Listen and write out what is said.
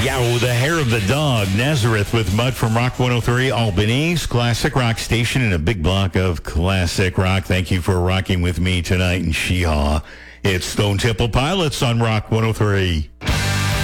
Yeah, the hair of the dog, Nazareth with Mud from Rock 103, Albany's classic rock station and a big block of classic rock. Thank you for rocking with me tonight in Sheehaw. It's Stone Temple Pilots on Rock 103.